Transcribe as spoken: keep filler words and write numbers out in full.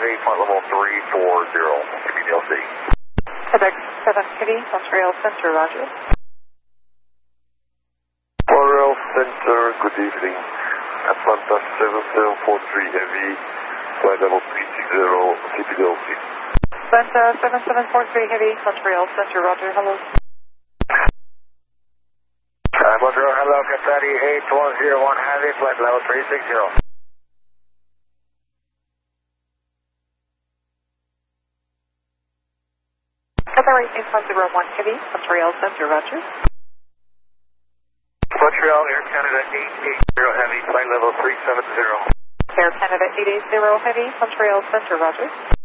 Heavy, flight level three four zero, Q B D L C. Quebec seven Heavy, Montreal Center, roger. Montreal Center, good evening. Atlanta seven seven four three Heavy, flight level three six zero, C P D L C. Atlanta seven seven four three Heavy, Montreal Center, roger, hello. Uh, Montreal, hello, Kentucky eight one zero one Heavy, flight level three six zero. Qatar eight one zero one Heavy, Montreal Center, roger. Montreal, Air Canada eight eight zero Heavy, flight level three seven zero. Air Canada eight eight zero Heavy, Montreal Center, roger.